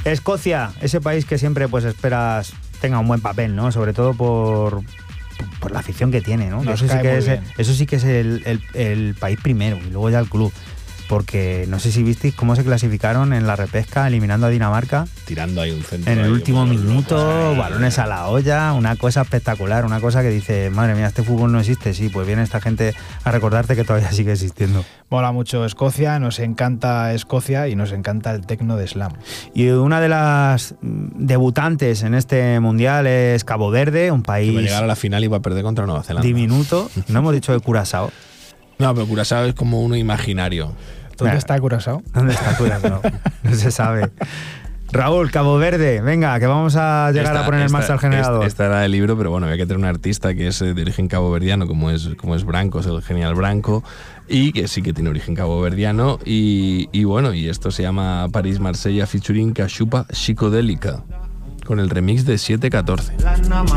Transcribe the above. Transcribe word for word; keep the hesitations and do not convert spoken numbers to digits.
Escocia, ese país que siempre pues esperas tenga un buen papel, ¿no? Sobre todo por, por la afición que tiene, ¿no? Nos Eso sí cae que, muy es, bien. eso sí que es el, el, el país primero y luego ya el club. Porque no sé si visteis cómo se clasificaron en la repesca eliminando a Dinamarca. Tirando ahí un centro. En el ahí, último como minuto, locos, ahí. balones a la olla, una cosa espectacular, una cosa que dice, madre mía, este fútbol no existe. Sí, pues viene esta gente a recordarte que todavía sigue existiendo. Mola mucho Escocia, nos encanta Escocia y nos encanta el tecno de slam. Y una de las debutantes en este mundial es Cabo Verde, un Que va a país llegar a la final y va a perder contra Nueva Zelanda. diminuto. No hemos dicho de Curazao. No, pero Curazao es como uno imaginario. ¿Dónde Mira. está Curazao? ¿Dónde está Curazao? No se sabe. Raúl, Cabo Verde, venga, que vamos a llegar Esta- a poner en esta- marcha el generador. Esta, esta era el libro, pero bueno, había que tener un artista que es eh, de origen caboverdiano, como es, como es Branco, es el genial Branco, y que sí que tiene origen caboverdiano. Y, y bueno, y esto se llama París-Marsella featuring Cashupa Psicodélica, con el remix de siete catorce.